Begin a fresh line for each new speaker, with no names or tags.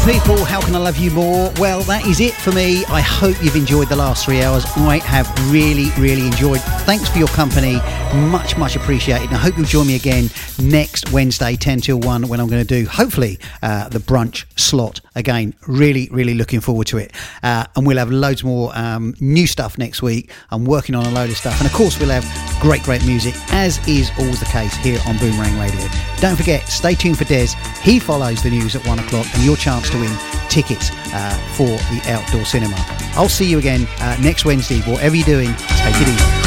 People, how can I love you more? Well, that is it for me. I hope you've enjoyed the last 3 hours. I have really enjoyed. Thanks for your company. Much appreciated. And I hope you'll join me again next Wednesday, 10 till 1, when I'm going to do, hopefully, the brunch slot again. Really looking forward to it. And we'll have loads more new stuff next week. I'm working on a load of stuff. And of course, we'll have great music, as is always the case here on Boomerang Radio. Don't forget, stay tuned for Des. He follows the news at 1 o'clock and your chance to win tickets for the outdoor cinema. I'll see you again next Wednesday. Whatever you're doing, take it easy.